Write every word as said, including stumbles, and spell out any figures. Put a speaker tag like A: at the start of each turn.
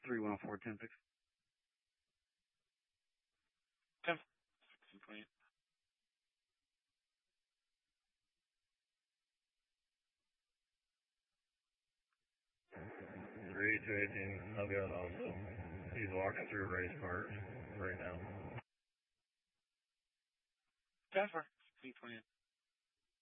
A: three one oh four, ten six.
B: ten sixteen twenty-eight.
C: three two eighteen, I'll go also. He's walking through race part right now.
B: ten four sixteen twenty-eight.